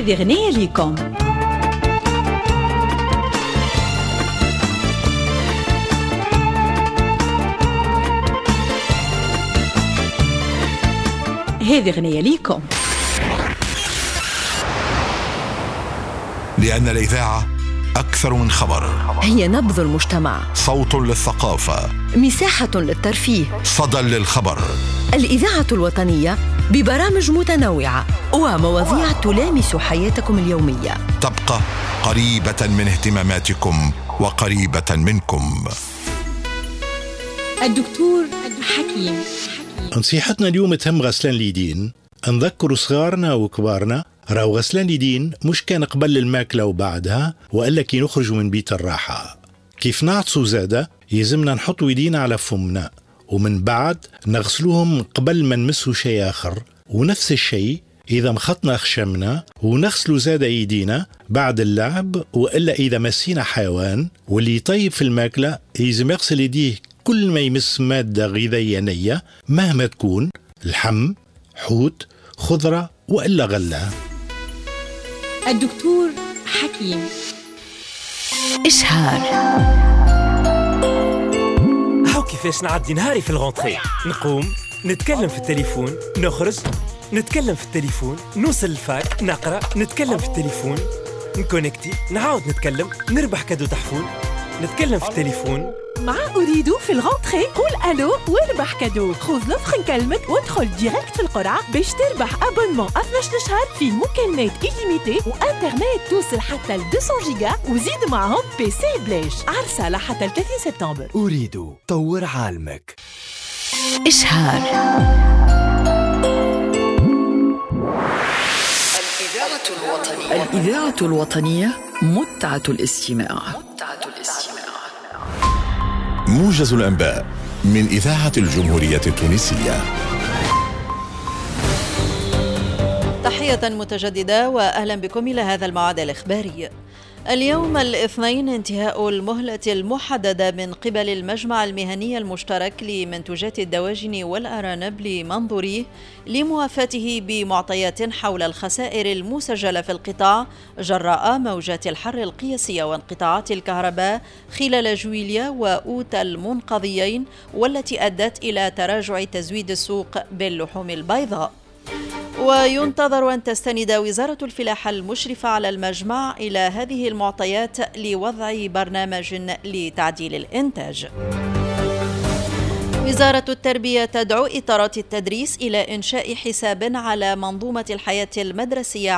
هذه غنية ليكم. هذه غنية ليكم. لأن الإذاعة أكثر من خبر، هي نبض المجتمع، صوت للثقافة، مساحة للترفيه، صدى للخبر. الإذاعة الوطنية ببرامج متنوعة ومواضيع تلامس حياتكم اليومية، تبقى قريبة من اهتماماتكم وقريبة منكم. الدكتور حكيم. نصيحتنا اليوم تهم غسلان اليدين. نذكروا صغارنا وكبارنا راهو غسلان اليدين مش كان قبل الماكلة وبعدها، وإلا كي نخرجوا من بيت الراحة. كيف نعطسوا زادة يلزمنا نحطوا يدينا على فمنا، ومن بعد نغسلوهم قبل ما نمسوا شيء آخر. ونفس الشيء إذا مخطنا خشمنا، ونغسلوا زادة يدينا بعد اللعب، وإلا إذا مسينا حيوان. واللي يطيب في الماكلة يلزم يغسل يديه كل ما يمس مادة غذائية نية مهما تكون، الحم، حوت، خضرة وإلا غلة. الدكتور حكيم. إشهار. هاو كيفاش نعدي نهاري في الغونتري. نقوم نتكلم في التليفون، نخرج نتكلم في التليفون، نوصل الفاك نقرأ نتكلم في التليفون، نكونكتي نعاود نتكلم، نربح كادو تحفون نتكلم في التليفون. مع أريدو في الغونتري قول ألو واربح كادو. خذ لوفر نكلمك وادخل ديريكت في القرعة باش تربح أبونمون 12 شهر فيه مكالمات إليميتي وإنترنت توصل حتى ل 200 جيجا، وزيد معهم بي سي بلاش. عرسة لحتى 30 سبتمبر. أريدو طور عالمك. إشهار. الإذاعة الوطنية متعة الاستماع. موجز الأنباء من إذاعة الجمهورية التونسية. تحية متجددة وأهلا بكم إلى هذا الموعد الإخباري. اليوم الاثنين انتهاء المهلة المحددة من قبل المجمع المهني المشترك لمنتوجات الدواجن والأرانب لمنظوريه لموافاته بمعطيات حول الخسائر المسجلة في القطاع جراء موجات الحر القياسية وانقطاعات الكهرباء خلال جويليا وأوت المنقضيين، والتي أدت إلى تراجع تزويد السوق باللحوم البيضاء. وينتظر أن تستند وزارة الفلاحة المشرفة على المجمع إلى هذه المعطيات لوضع برنامج لتعديل الإنتاج. وزارة التربية تدعو إطارات التدريس إلى إنشاء حساب على منظومة الحياة المدرسية